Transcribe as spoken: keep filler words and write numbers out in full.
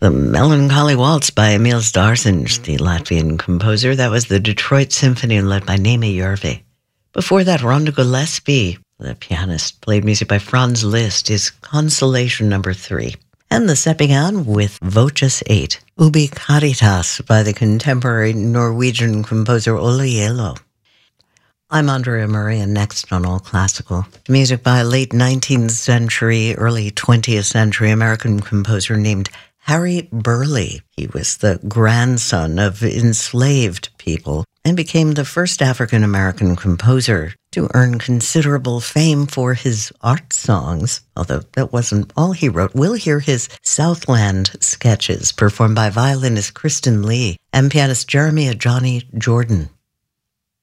The Melancholy Waltz by Emil Starsinger, the Latvian composer. That was the Detroit Symphony led by Naomi Järvi. Before that, Rhonda Gillespie, the pianist, played music by Franz Liszt, his Consolation number three. And the set began with Voces eight, Ubi Caritas by the contemporary Norwegian composer Ole Elo. I'm Andrea Murray, and next on All Classical, music by a late nineteenth century, early twentieth century American composer named Harry Burleigh. He was the grandson of enslaved people and became the first African-American composer to earn considerable fame for his art songs, although that wasn't all he wrote. We'll hear his Southland sketches performed by violinist Kristen Lee and pianist Jeremy Ajani Jordan.